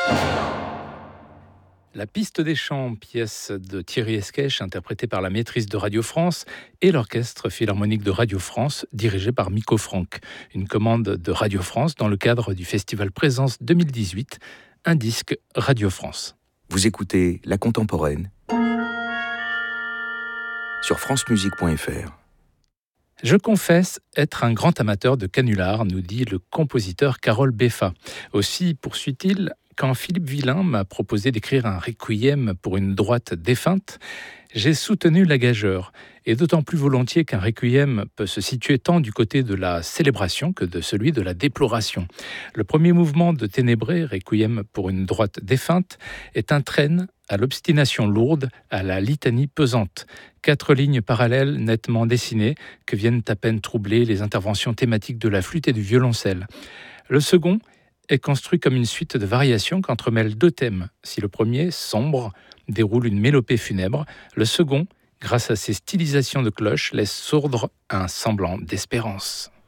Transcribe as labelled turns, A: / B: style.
A: La Piste des Champs, pièce de Thierry Esquèche, interprétée par la maîtrise de Radio France et l'Orchestre Philharmonique de Radio France, dirigé par Miko Franck. Une commande de Radio France dans le cadre du Festival Présence 2018, un disque Radio France.
B: Vous écoutez La Contemporaine sur francemusique.fr.
A: Je confesse être un grand amateur de canulars, nous dit le compositeur Carole Beffa. Aussi, poursuit-il, quand Philippe Villain m'a proposé d'écrire un requiem pour une droite défunte, j'ai soutenu la gageure, et d'autant plus volontiers qu'un requiem peut se situer tant du côté de la célébration que de celui de la déploration. Le premier mouvement de Ténébré, requiem pour une droite défunte, est un traîne à l'obstination lourde, à la litanie pesante. 4 lignes parallèles nettement dessinées que viennent à peine troubler les interventions thématiques de la flûte et du violoncelle. Le second est construit comme une suite de variations qu'entremêlent 2 thèmes. Si le premier, sombre, déroule une mélopée funèbre, le second, grâce à ses stylisations de cloches, laisse sourdre un semblant d'espérance.